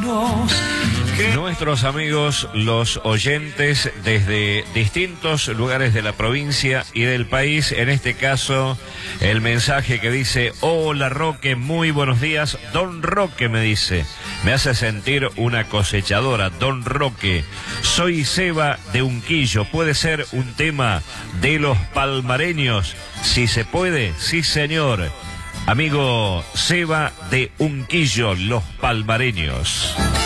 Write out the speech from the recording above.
manos. Nuestros amigos, los oyentes desde distintos lugares de la provincia y del país, en este caso el mensaje que dice: hola Roque, muy buenos días. Don Roque me dice, me hace sentir una cosechadora. Don Roque, soy Seba de Unquillo, ¿puede ser un tema de los palmareños? Si se puede, sí señor. Amigo Seba de Unquillo, los palmareños.